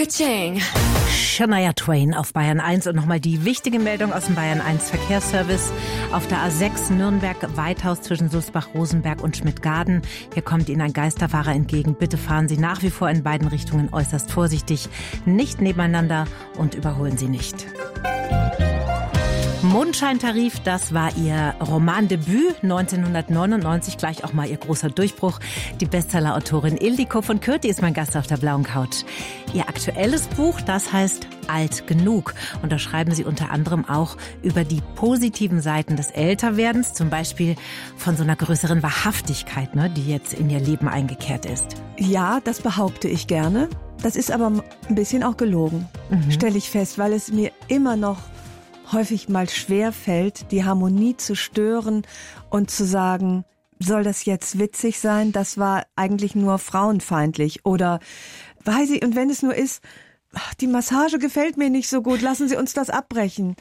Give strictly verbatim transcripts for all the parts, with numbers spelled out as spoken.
Ka-ching. Shania Twain auf Bayern eins und nochmal die wichtige Meldung aus dem Bayern eins Verkehrsservice. Auf der A sechs Nürnberg-Weithaus zwischen Sulzbach-Rosenberg und Schmidtgarden. Hier kommt Ihnen ein Geisterfahrer entgegen. Bitte fahren Sie nach wie vor in beiden Richtungen äußerst vorsichtig, nicht nebeneinander und überholen Sie nicht. Mondscheintarif, das war ihr Romandebüt neunzehnhundertneunundneunzig, gleich auch mal ihr großer Durchbruch. Die Bestseller-Autorin Ildiko von Kürti ist mein Gast auf der blauen Couch. Ihr aktuelles Buch, das heißt Alt genug. Und da schreiben Sie unter anderem auch über die positiven Seiten des Älterwerdens, zum Beispiel von so einer größeren Wahrhaftigkeit, ne, die jetzt in Ihr Leben eingekehrt ist. Ja, das behaupte ich gerne. Das ist aber ein bisschen auch gelogen, mhm. stelle ich fest, weil es mir immer noch häufig mal schwer fällt, die Harmonie zu stören und zu sagen, soll das jetzt witzig sein? Das war eigentlich nur frauenfeindlich. Oder, weiß ich, und wenn es nur ist, ach, die Massage gefällt mir nicht so gut, lassen Sie uns das abbrechen.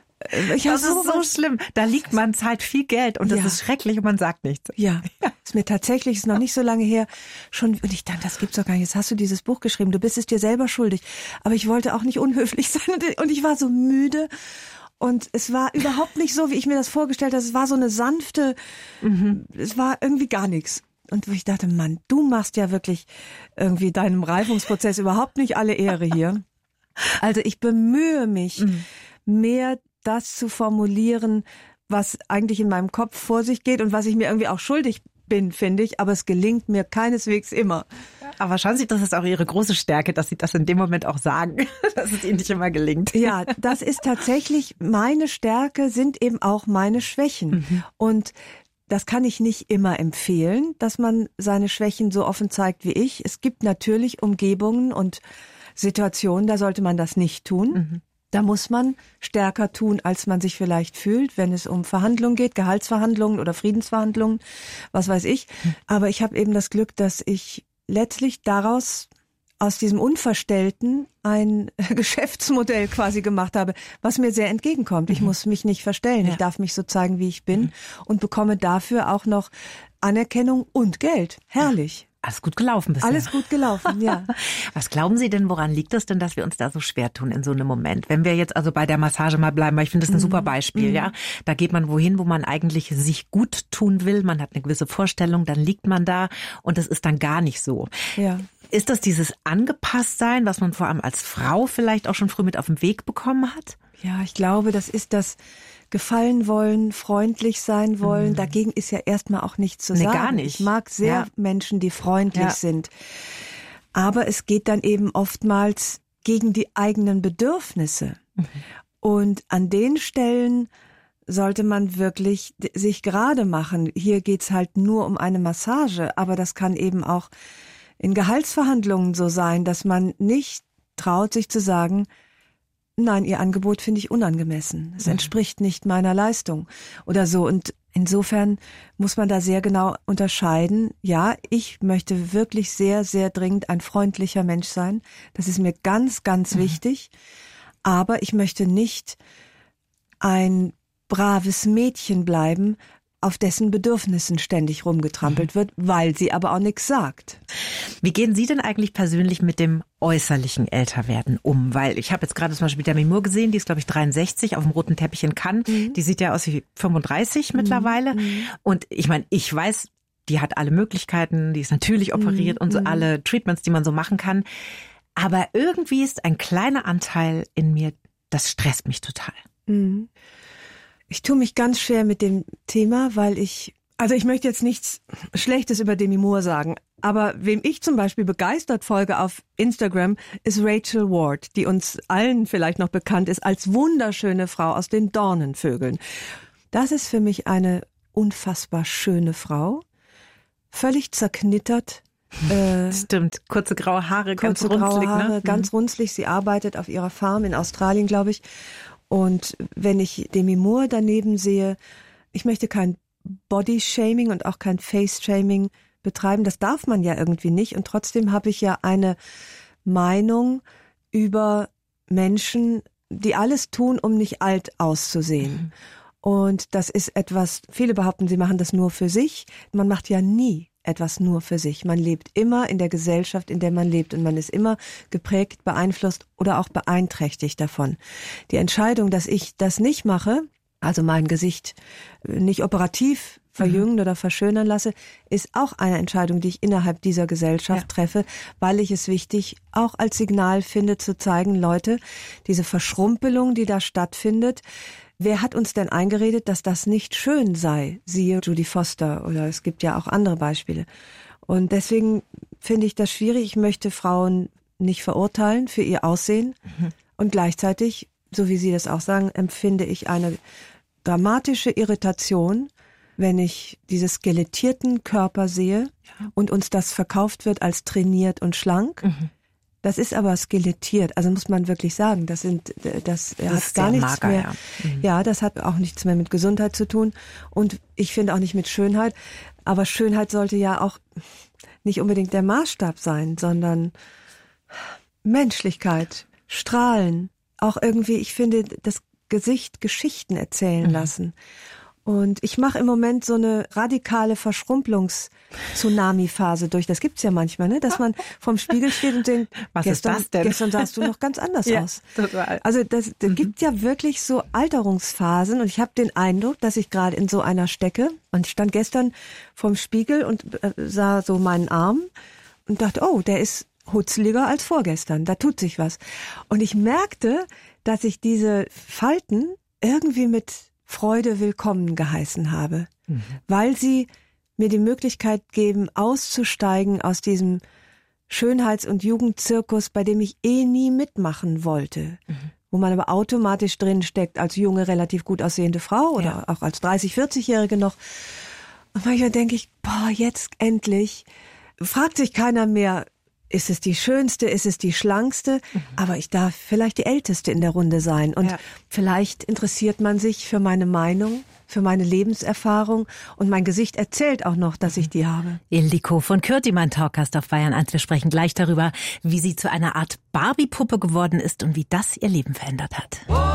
Ich das ist so schlimm. Da liegt man, zahlt viel Geld und das ja. ist schrecklich und man sagt nichts. Ja, ist mir tatsächlich, ist noch nicht so lange her, schon, und ich dachte, das gibt's doch gar nicht. Jetzt hast du dieses Buch geschrieben, du bist es dir selber schuldig. Aber ich wollte auch nicht unhöflich sein und ich war so müde. Und es war überhaupt nicht so, wie ich mir das vorgestellt habe. Es war so eine sanfte, mhm. es war irgendwie gar nichts. Und wo ich dachte, Mann, du machst ja wirklich irgendwie deinem Reifungsprozess überhaupt nicht alle Ehre hier. Also ich bemühe mich, mhm. mehr das zu formulieren, was eigentlich in meinem Kopf vor sich geht und was ich mir irgendwie auch schuldig bin, finde ich. Aber es gelingt mir keineswegs immer. Aber schauen Sie, das ist auch Ihre große Stärke, dass Sie das in dem Moment auch sagen, dass es Ihnen nicht immer gelingt. Ja, das ist tatsächlich meine Stärke, sind eben auch meine Schwächen. Mhm. Und das kann ich nicht immer empfehlen, dass man seine Schwächen so offen zeigt wie ich. Es gibt natürlich Umgebungen und Situationen, da sollte man das nicht tun. Mhm. Da muss man stärker tun, als man sich vielleicht fühlt, wenn es um Verhandlungen geht, Gehaltsverhandlungen oder Friedensverhandlungen, was weiß ich. Aber ich habe eben das Glück, dass ich letztlich daraus, aus diesem Unverstellten, ein Geschäftsmodell quasi gemacht habe, was mir sehr entgegenkommt. Ich mhm. muss mich nicht verstellen. Ja. Ich darf mich so zeigen, wie ich bin mhm. und bekomme dafür auch noch Anerkennung und Geld. Herrlich. Alles gut gelaufen bisher. Alles gut gelaufen, ja. Was glauben Sie denn, woran liegt es denn, dass wir uns da so schwer tun in so einem Moment? Wenn wir jetzt also bei der Massage mal bleiben, weil ich finde das ein mhm. super Beispiel, mhm. ja. Da geht man wohin, wo man eigentlich sich gut tun will. Man hat eine gewisse Vorstellung, dann liegt man da und das ist dann gar nicht so. Ja. Ist das dieses Angepasstsein, was man vor allem als Frau vielleicht auch schon früh mit auf den Weg bekommen hat? Ja, ich glaube, das ist das gefallen wollen, freundlich sein wollen. Mhm. Dagegen ist ja erstmal auch nichts zu nee, sagen. Gar nicht. Ich mag sehr ja. Menschen, die freundlich ja. sind. Aber es geht dann eben oftmals gegen die eigenen Bedürfnisse. Mhm. Und an den Stellen sollte man wirklich sich gerade machen. Hier geht's halt nur um eine Massage, aber das kann eben auch in Gehaltsverhandlungen so sein, dass man nicht traut, sich zu sagen, nein, Ihr Angebot finde ich unangemessen. Es entspricht nicht meiner Leistung oder so. Und insofern muss man da sehr genau unterscheiden. Ja, ich möchte wirklich sehr, sehr dringend ein freundlicher Mensch sein. Das ist mir ganz, ganz mhm. wichtig. Aber ich möchte nicht ein braves Mädchen bleiben, auf dessen Bedürfnissen ständig rumgetrampelt wird, weil sie aber auch nichts sagt. Wie gehen Sie denn eigentlich persönlich mit dem äußerlichen Älterwerden um? Weil ich habe jetzt gerade zum Beispiel Demi Moore gesehen, die ist glaube ich dreiundsechzig auf dem roten Teppich in Cannes. Mhm. Die sieht ja aus wie fünfunddreißig mhm. mittlerweile. Mhm. Und ich meine, ich weiß, die hat alle Möglichkeiten, die ist natürlich operiert mhm. und so alle Treatments, die man so machen kann. Aber irgendwie ist ein kleiner Anteil in mir, das stresst mich total. Mhm. Ich tue mich ganz schwer mit dem Thema, weil ich, also ich möchte jetzt nichts Schlechtes über Demi Moore sagen, aber wem ich zum Beispiel begeistert folge auf Instagram, ist Rachel Ward, die uns allen vielleicht noch bekannt ist als wunderschöne Frau aus den Dornenvögeln. Das ist für mich eine unfassbar schöne Frau, völlig zerknittert. Äh, Stimmt, kurze graue Haare, kurze ganz runzlig. Graue Haare, ne? Ganz runzlig. Sie arbeitet auf ihrer Farm in Australien, glaube ich. Und wenn ich Demi Moore daneben sehe, ich möchte kein Body-Shaming und auch kein Face-Shaming betreiben. Das darf man ja irgendwie nicht. Und trotzdem habe ich ja eine Meinung über Menschen, die alles tun, um nicht alt auszusehen. Mhm. Und das ist etwas, viele behaupten, sie machen das nur für sich. Man macht ja nie etwas nur für sich. Man lebt immer in der Gesellschaft, in der man lebt und man ist immer geprägt, beeinflusst oder auch beeinträchtigt davon. Die Entscheidung, dass ich das nicht mache, also mein Gesicht nicht operativ verjüngen oder verschönern lasse, ist auch eine Entscheidung, die ich innerhalb dieser Gesellschaft ja. treffe, weil ich es wichtig auch als Signal finde, zu zeigen, Leute, diese Verschrumpelung, die da stattfindet, wer hat uns denn eingeredet, dass das nicht schön sei? Siehe Judy Foster oder es gibt ja auch andere Beispiele. Und deswegen finde ich das schwierig. Ich möchte Frauen nicht verurteilen für ihr Aussehen mhm. und gleichzeitig, so wie Sie das auch sagen, empfinde ich eine dramatische Irritation, wenn ich diese skelettierten Körper sehe ja. und uns das verkauft wird als trainiert und schlank. Mhm. Das ist aber skelettiert, also muss man wirklich sagen, das sind, das, das hat gar nichts mager, mehr. Ja. Mhm. ja, das hat auch nichts mehr mit Gesundheit zu tun und ich finde auch nicht mit Schönheit. Aber Schönheit sollte ja auch nicht unbedingt der Maßstab sein, sondern Menschlichkeit, Strahlen, auch irgendwie. Ich finde, das Gesicht Geschichten erzählen mhm. lassen. Und ich mache im Moment so eine radikale Verschrumpelungs-Tsunami-Phase durch. Das gibt's ja manchmal, ne? Dass man vorm Spiegel steht und denkt, was gestern, ist das denn? Gestern sahst du noch ganz anders ja, aus. Total. Also das, das mhm. gibt ja wirklich so Alterungsphasen und ich habe den Eindruck, dass ich gerade in so einer stecke. Und ich stand gestern vorm Spiegel und äh, sah so meinen Arm und dachte, oh, der ist hutzeliger als vorgestern. Da tut sich was. Und ich merkte, dass ich diese Falten irgendwie mit Freude willkommen geheißen habe, mhm. weil sie mir die Möglichkeit geben, auszusteigen aus diesem Schönheits- und Jugendzirkus, bei dem ich eh nie mitmachen wollte, mhm. wo man aber automatisch drin steckt als junge, relativ gut aussehende Frau oder ja. auch als dreißig-, vierzig-Jährige noch. Und manchmal denke ich, boah, jetzt endlich fragt sich keiner mehr, ist es die schönste, ist es die schlankste, mhm. aber ich darf vielleicht die älteste in der Runde sein und ja. vielleicht interessiert man sich für meine Meinung, für meine Lebenserfahrung und mein Gesicht erzählt auch noch, dass ich die habe. Ildiko von Kürti, mein Talkgast auf Bayern eins. Wir sprechen gleich darüber, wie sie zu einer Art Barbie-Puppe geworden ist und wie das ihr Leben verändert hat.